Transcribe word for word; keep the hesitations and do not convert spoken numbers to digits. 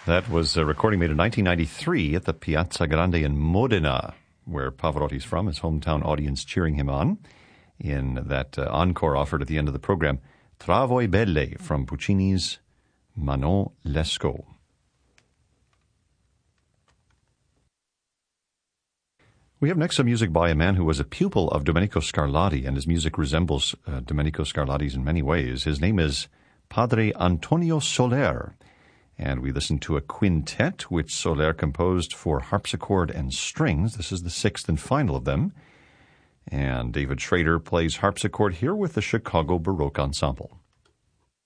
That was a recording made in nineteen ninety-three at the Piazza Grande in Modena, where Pavarotti's from, his hometown audience cheering him on in that uh, encore offered at the end of the program, Tra voi belle from Puccini's Manon Lescaut. We have next some music by a man who was a pupil of Domenico Scarlatti, and his music resembles uh, Domenico Scarlatti's in many ways. His name is Padre Antonio Soler, and we listen to a quintet which Soler composed for harpsichord and strings. This is the sixth and final of them. And David Schrader plays harpsichord here with the Chicago Baroque Ensemble.